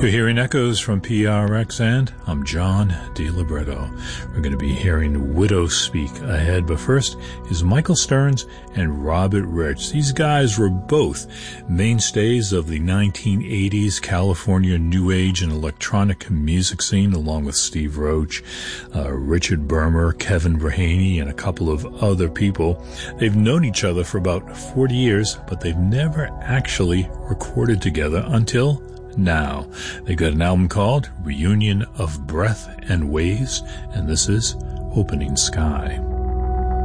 You're hearing echoes from PRX, and I'm John DiLibretto. We're going to be hearing Widow speak ahead, but first is Michael Stearns and Robert Rich. These guys were both mainstays of the 1980s California New Age and electronic music scene, along with Steve Roach, Richard Bermer, Kevin Brahaney, and a couple of other people. They've known each other for about 40 years, but they've never actually recorded together until now. They got an album called Reunion of Breath and Ways, and this is Opening Sky.